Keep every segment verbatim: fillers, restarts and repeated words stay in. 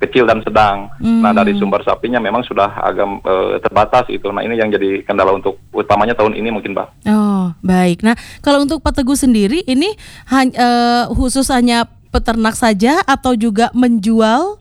kecil dan sedang. Hmm. Nah, dari sumber sapinya memang sudah agak uh, terbatas itu. Nah, ini yang jadi kendala untuk utamanya tahun ini mungkin, Mbak. Oh, baik. Nah, kalau untuk Pak Teguh sendiri ini hanya, uh, khusus hanya peternak saja atau juga menjual?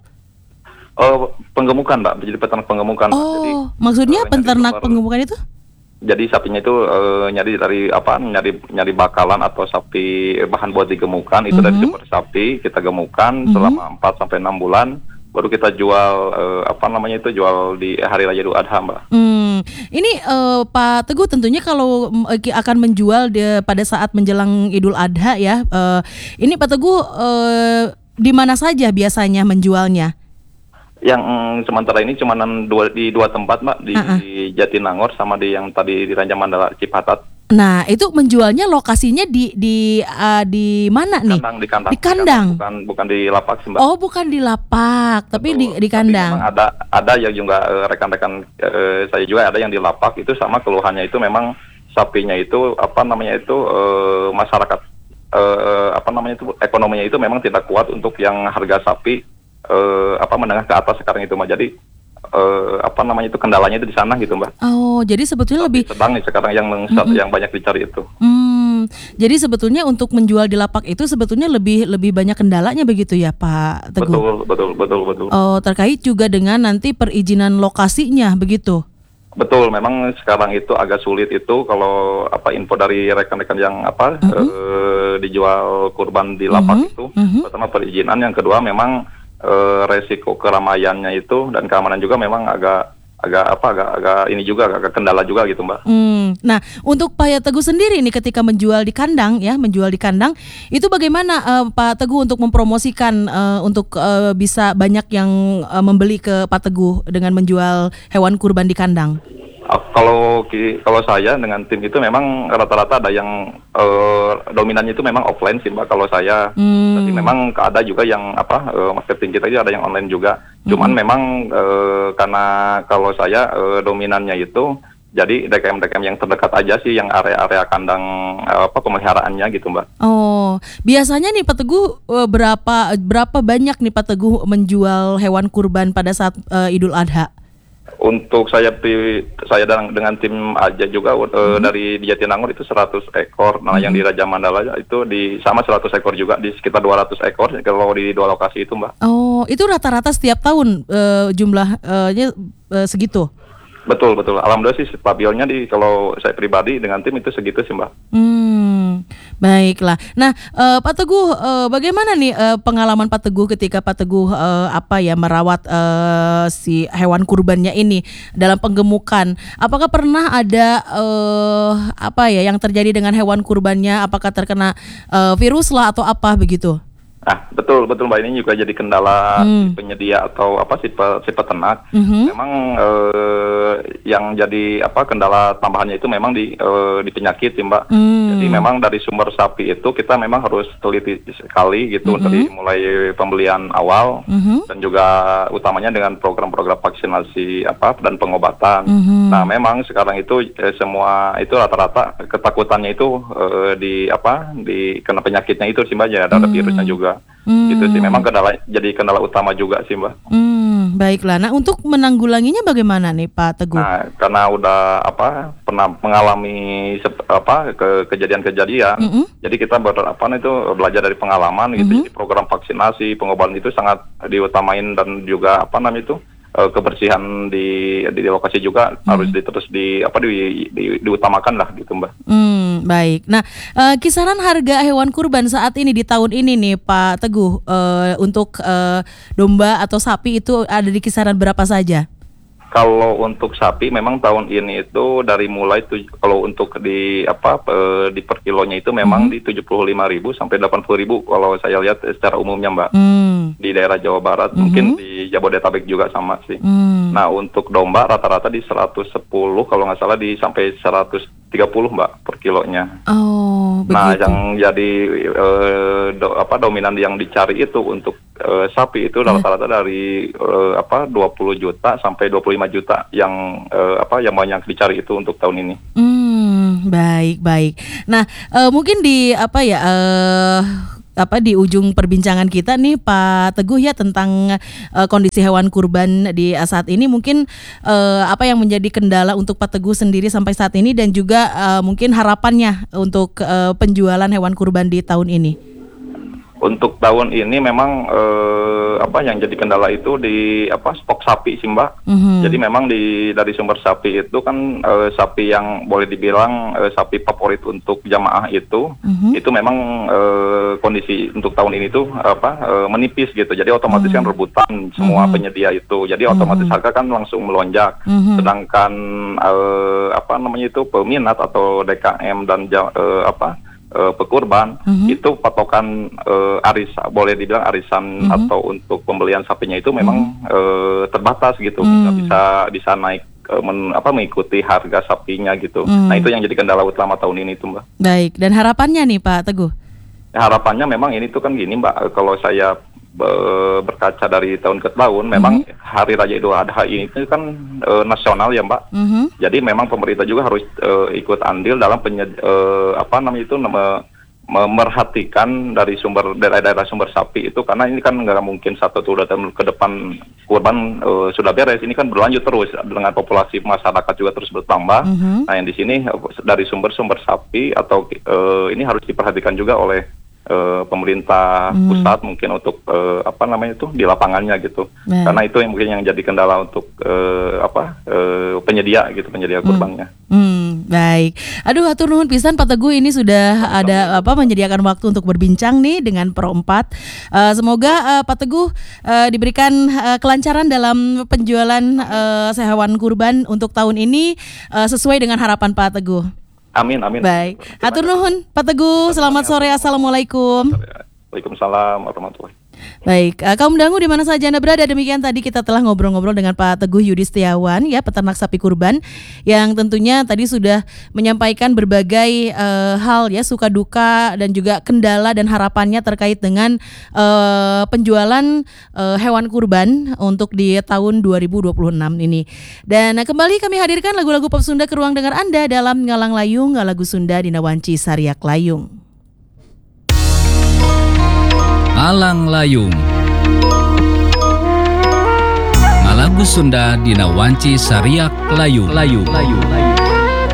Oh, penggemukan, Mbak. Jadi peternak penggemukan. Oh, Mbak. Jadi, maksudnya uh, peternak sumber, penggemukan itu? Jadi sapinya itu uh, nyari dari apa? Nyari nyari bakalan atau sapi bahan buat digemukan itu mm-hmm. dari sumber sapi kita gemukan mm-hmm. selama empat sampai enam bulan. Baru kita jual uh, apa namanya itu jual di hari raya Idul Adha, Mbak. Hmm, ini uh, Pak Teguh tentunya kalau uh, akan menjual de, pada saat menjelang Idul Adha ya. Uh, ini Pak Teguh uh, di mana saja biasanya menjualnya? Yang mm, sementara ini cuma dua, di dua tempat, Mbak, di uh-uh. Jatinangor sama di yang tadi di Raja Mandala Cipatat. Nah, itu menjualnya lokasinya di di uh, di mana nih? Kandang, di kandang. Di kandang. Di kandang. Bukan bukan di lapak sih, Mbak. Oh, bukan di lapak, tapi di di kandang. Tapi memang ada ada yang juga uh, rekan-rekan uh, saya juga ada yang di lapak itu sama keluhannya itu memang sapinya itu apa namanya itu uh, masyarakat uh, apa namanya itu ekonominya itu memang tidak kuat untuk yang harga sapi uh, apa menengah ke atas sekarang itu, Mbak. Jadi Uh, apa namanya itu kendalanya itu di sana gitu, Mbak. Oh, jadi sebetulnya Tapi lebih sedang nih sekarang yang mm-hmm. yang banyak dicari itu. Hmm, jadi sebetulnya untuk menjual di lapak itu sebetulnya lebih lebih banyak kendalanya begitu ya, Pak Teguh? Betul, betul, betul, betul. Oh, terkait juga dengan nanti perizinan lokasinya begitu? Betul, memang sekarang itu agak sulit itu kalau apa info dari rekan-rekan yang apa mm-hmm. uh, dijual kurban di lapak mm-hmm. itu. Mm-hmm. Pertama perizinan, yang kedua memang Uh, resiko keramaiannya itu dan keamanan juga memang agak agak apa agak agak ini juga agak kendala juga gitu, Mbak. Hmm. Nah, untuk Pak Teguh sendiri nih ketika menjual di kandang ya, menjual di kandang itu bagaimana uh, Pak Teguh untuk mempromosikan uh, untuk uh, bisa banyak yang uh, membeli ke Pak Teguh dengan menjual hewan kurban di kandang? Uh, kalau kalau saya dengan tim itu memang rata-rata ada yang uh, dominannya itu memang offline sih, Mbak. Kalau saya, hmm. tapi memang ada juga yang apa uh, marketing kita itu ada yang online juga. Cuman hmm. memang uh, karena kalau saya uh, dominannya itu jadi D K M D K M yang terdekat aja sih, yang area-area kandang uh, apa pemeliharaannya gitu, Mbak. Oh, biasanya nih Pak Teguh uh, berapa berapa banyak nih Pak Teguh menjual hewan kurban pada saat uh, Idul Adha? Untuk saya saya dengan, dengan tim aja juga uh, hmm. dari di Jatinangor itu seratus ekor. Nah, hmm. yang di Raja Mandala itu di sama seratus ekor juga, di sekitar dua ratus ekor kalau di dua lokasi itu, Mbak. Oh, itu rata-rata setiap tahun uh, jumlahnya uh, segitu? Betul, betul. Alhamdulillah sih stabilnya di kalau saya pribadi dengan tim itu segitu sih, Mbak. Hmm, baiklah. Nah, uh, Pak Teguh, uh, bagaimana nih uh, pengalaman Pak Teguh ketika Pak Teguh uh, apa ya merawat uh, si hewan kurbannya ini dalam penggemukan? Apakah pernah ada uh, apa ya yang terjadi dengan hewan kurbannya? Apakah terkena uh, virus lah atau apa begitu? Ah, betul, betul, Mbak. Ini juga jadi kendala hmm. si penyedia atau apa si, pe, si peternak. Mm-hmm. Memang eh, yang jadi apa kendala tambahannya itu memang di eh, di penyakit, ya, Mbak. Mm. Jadi memang dari sumber sapi itu kita memang harus teliti sekali gitu mm-hmm. dari mulai pembelian awal mm-hmm. dan juga utamanya dengan program-program vaksinasi apa dan pengobatan. Mm-hmm. Nah, memang sekarang itu eh, semua itu rata-rata ketakutannya itu eh, di apa di kena penyakitnya itu sih, Mbak, ya ada mm. virusnya juga. Hmm. Gitu sih, memang kendala jadi kendala utama juga sih, Mbak. Hmm, baiklah. Nah, untuk menanggulanginya bagaimana nih Pak Teguh? Nah, karena udah apa pernah mengalami sep, apa ke, kejadian-kejadian, mm-hmm. jadi kita ber, apa itu belajar dari pengalaman gitu. Mm-hmm. Jadi program vaksinasi, pengobatan itu sangat diutamain dan juga apa namanya itu kebersihan di di lokasi juga hmm. harus di, terus di apa di, di diutamakan lah gitu, Mbak. Hmm, baik. Nah, uh, kisaran harga hewan kurban saat ini di tahun ini nih Pak Teguh uh, untuk uh, domba atau sapi itu ada di kisaran berapa saja? Kalau untuk sapi memang tahun ini itu dari mulai tuj- kalau untuk di apa pe, di per kilonya itu memang hmm. di tujuh puluh lima ribu sampai delapan puluh ribu kalau saya lihat secara umumnya, Mbak. Hmm. Di daerah Jawa Barat, hmm. mungkin di Jabodetabek juga sama sih. Hmm. Nah, untuk domba rata-rata di seratus sepuluh kalau nggak salah di sampai seratus tiga puluh, Mbak, per kilonya. Oh, begitu. Nah, yang jadi eh, do, apa dominan yang dicari itu untuk eh, sapi itu rata-rata dari eh, apa dua puluh juta sampai dua puluh lima juta yang eh, apa yang banyak dicari itu untuk tahun ini. Hmm, baik, baik. Nah, uh, mungkin di apa ya uh, apa di ujung perbincangan kita nih Pak Teguh ya tentang uh, kondisi hewan kurban di uh, saat ini. Mungkin uh, apa yang menjadi kendala untuk Pak Teguh sendiri sampai saat ini dan juga uh, mungkin harapannya untuk uh, penjualan hewan kurban di tahun ini. Untuk tahun ini memang eh, apa yang jadi kendala itu di apa stok sapi sih Mbak. Mm-hmm. Jadi memang di dari sumber sapi itu kan eh, sapi yang boleh dibilang eh, sapi favorit untuk jamaah itu, mm-hmm. itu memang eh, kondisi untuk tahun ini tuh apa eh, menipis gitu. Jadi otomatis mm-hmm. kan rebutan semua mm-hmm. penyedia itu. Jadi mm-hmm. otomatis harga kan langsung melonjak. Mm-hmm. Sedangkan eh, apa namanya itu peminat atau D K M dan eh, apa Uh, pekurban mm-hmm. itu patokan uh, arisan, boleh dibilang arisan mm-hmm. atau untuk pembelian sapinya itu memang mm-hmm. uh, terbatas gitu, mm-hmm. nggak bisa bisa naik uh, men, apa mengikuti harga sapinya gitu. Mm-hmm. Nah itu yang jadi kendala utama tahun ini tuh Mbak. Baik, dan harapannya nih Pak Teguh? Ya, harapannya memang ini tuh kan gini Mbak, kalau saya uh, berkaca dari tahun ke tahun, mm-hmm. memang Hari Raya Idul Adha ini itu kan uh, nasional ya Mbak. Mm-hmm. Jadi memang pemerintah juga harus uh, ikut andil dalam penyed, uh, apa namanya itu nama, memerhatikan dari sumber daerah-daerah sumber sapi itu, karena ini kan nggak mungkin satu atau dua tahun ke depan kurban uh, sudah beres. Ini kan berlanjut terus dengan populasi masyarakat juga terus bertambah. Mm-hmm. Nah yang di sini dari sumber-sumber sapi atau uh, ini harus diperhatikan juga oleh Uh, pemerintah hmm. pusat mungkin untuk uh, apa namanya itu di lapangannya gitu, nah. Karena itu yang mungkin yang jadi kendala untuk uh, apa uh, penyedia gitu penyedia kurbannya. Hmm. Hmm, baik. Aduh, hatur nuhun pisan Pak Teguh, ini sudah ada apa menyediakan waktu untuk berbincang nih dengan Pro empat. Uh, semoga uh, Pak Teguh uh, diberikan uh, kelancaran dalam penjualan uh, hewan kurban untuk tahun ini uh, sesuai dengan harapan Pak Teguh. Amin, amin. Baik, hatur nuhun Pak Teguh. Selamat sore, assalamualaikum. Waalaikumsalam warahmatullahi. Baik, uh, kaum dangu di mana saja Anda berada, demikian tadi kita telah ngobrol-ngobrol dengan Pak Teguh Yudi Setiawan ya, peternak sapi kurban yang tentunya tadi sudah menyampaikan berbagai uh, hal ya, suka duka dan juga kendala dan harapannya terkait dengan uh, penjualan uh, hewan kurban untuk di tahun dua ribu dua puluh enam ini. Dan uh, kembali kami hadirkan lagu-lagu pop Sunda ke ruang dengar Anda dalam Ngalang Layung, lagu Sunda Dina Wanci Sariak Layung. Alang Layung Ngalagu Sunda Dina Wanci Sariak Layung Layung Layung